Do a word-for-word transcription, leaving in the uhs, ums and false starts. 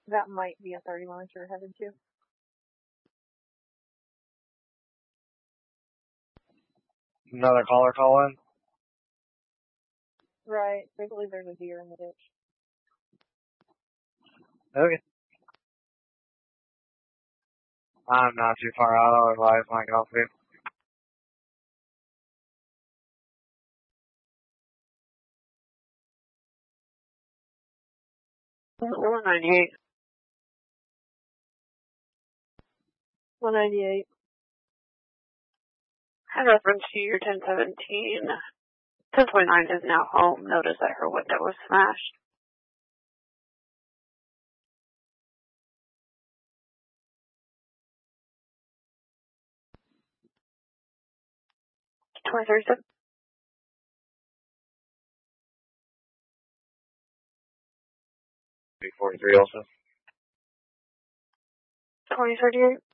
That might be a thirty mile you're headed to. Another caller call in? Right. I believe there's a deer in the ditch. Okay. I'm not too far out, I'll advise my coffee. one ninety-eight. one ninety-eight. Had reference to your ten seventeen. ten twenty-nine is now home. Notice that her window was smashed. twenty thirty-seven. three forty-three also. twenty thirty-eight.